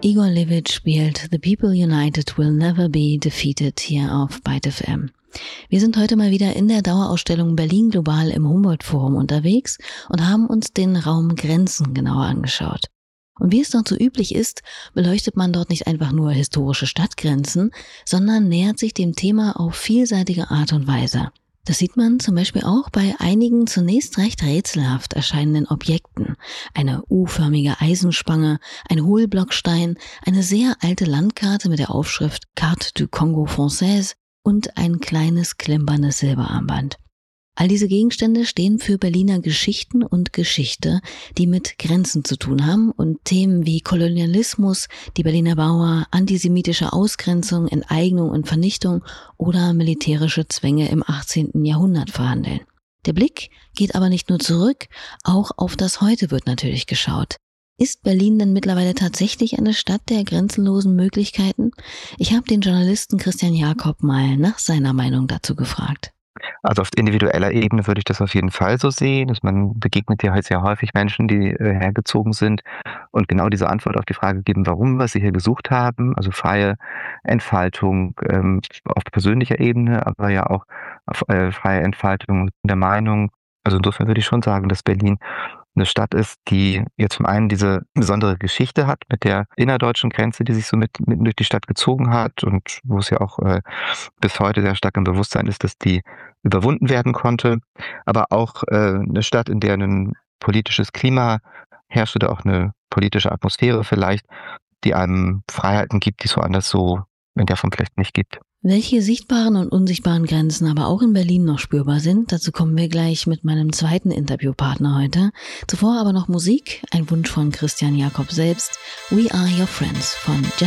Igor Levit spielt The People United Will Never Be Defeated hier auf Byte FM. Wir sind heute mal wieder in der Dauerausstellung Berlin Global im Humboldt-Forum unterwegs und haben uns den Raum Grenzen genauer angeschaut. Und wie es dort so üblich ist, beleuchtet man dort nicht einfach nur historische Stadtgrenzen, sondern nähert sich dem Thema auf vielseitige Art und Weise. Das sieht man zum Beispiel auch bei einigen zunächst recht rätselhaft erscheinenden Objekten. Eine U-förmige Eisenspange, ein Hohlblockstein, eine sehr alte Landkarte mit der Aufschrift Carte du Congo Française und ein kleines klimperndes Silberarmband. All diese Gegenstände stehen für Berliner Geschichten und Geschichte, die mit Grenzen zu tun haben und Themen wie Kolonialismus, die Berliner Mauer, antisemitische Ausgrenzung, Enteignung und Vernichtung oder militärische Zwänge im 18. Jahrhundert verhandeln. Der Blick geht aber nicht nur zurück, auch auf das Heute wird natürlich geschaut. Ist Berlin denn mittlerweile tatsächlich eine Stadt der grenzenlosen Möglichkeiten? Ich habe den Journalisten Christian Jakob mal nach seiner Meinung dazu gefragt. Also auf individueller Ebene würde ich das auf jeden Fall so sehen, dass man begegnet ja halt sehr häufig Menschen, die hergezogen sind und genau diese Antwort auf die Frage geben, warum, was sie hier gesucht haben, also freie Entfaltung auf persönlicher Ebene, aber ja auch auf freie Entfaltung der Meinung. Also insofern würde ich schon sagen, dass Berlin eine Stadt ist, die jetzt zum einen diese besondere Geschichte hat mit der innerdeutschen Grenze, die sich so mitten durch die Stadt gezogen hat und wo es ja auch bis heute sehr stark im Bewusstsein ist, dass die überwunden werden konnte, aber auch eine Stadt, in der ein politisches Klima herrscht oder auch eine politische Atmosphäre vielleicht, die einem Freiheiten gibt, die es woanders so in der Form vielleicht nicht gibt. Welche sichtbaren und unsichtbaren Grenzen aber auch in Berlin noch spürbar sind, dazu kommen wir gleich mit meinem zweiten Interviewpartner heute. Zuvor aber noch Musik, ein Wunsch von Christian Jakob selbst, We Are Your Friends von Justin